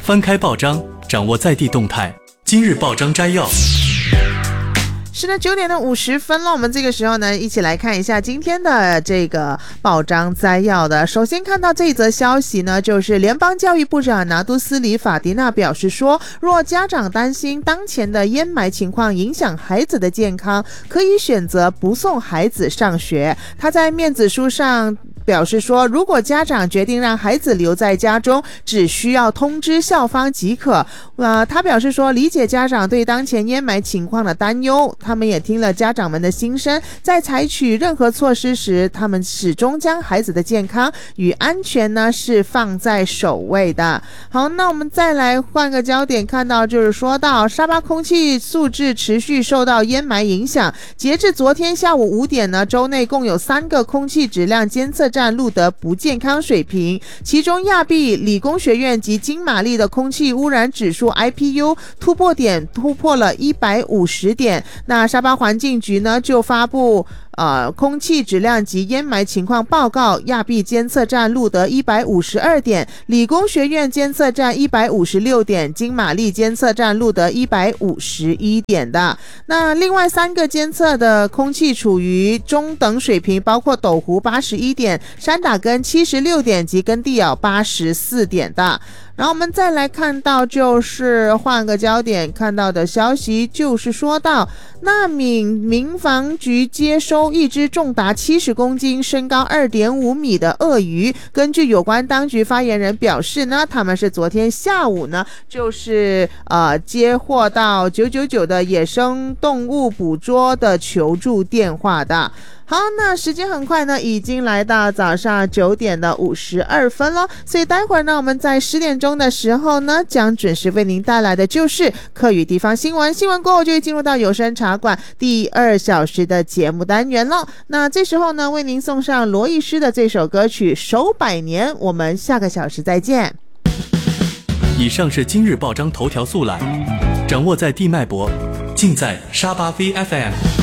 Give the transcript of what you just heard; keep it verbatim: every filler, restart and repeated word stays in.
翻开报章，掌握在地动态。今日报章摘要。 是的，九点的五十分了。我们这个时候呢，一起来看一下今天的这个报章摘要的。首先看到这一则消息呢，就是联邦教育部长拿督斯里法迪纳表示说，若家长担心当前的烟霾情况影响孩子的健康，可以选择不送孩子上学。他在面子书上表示说，如果家长决定让孩子留在家中，只需要通知校方即可。呃，他表示说，理解家长对当前烟霾情况的担忧，他们也听了家长们的心声，在采取任何措施时，他们始终将孩子的健康与安全呢是放在首位的。好，那我们再来换个焦点，看到就是说到沙巴空气素质持续受到烟霾影响，截至昨天下午五点呢，州内共有三个空气质量监测站录得不健康水平，其中亚庇理工学院及金马利的空气污染指数 I P U 突破点突破了一百五十点。那沙巴环境局呢就发布呃，空气质量及烟霾情况报告，亚庇监测站录得一百五十二点，理工学院监测站一百五十六点，金马利监测站录得一百五十一点的。那另外三个监测的空气处于中等水平，包括斗湖八十一点，山打根七十六点及根地咬八十四点的。然后我们再来看到，就是换个焦点看到的消息，就是说到纳闽民防局接收一只重达七十公斤、身高 二点五米的鳄鱼。根据有关当局发言人表示呢，他们是昨天下午呢，就是呃接获到九九九的野生动物捕捉的求助电话的。好，那时间很快呢，已经来到早上九点的五十二分了，所以待会儿呢，我们在十点钟的时候呢，将准时为您带来的就是客语地方新闻。新闻过后就会进入到有声茶馆第二小时的节目单元了。那这时候呢，为您送上罗艺诗的这首歌曲《守百年》，我们下个小时再见。 以上是今日报章头条速览，掌握在地脉搏，尽在沙巴 V F M。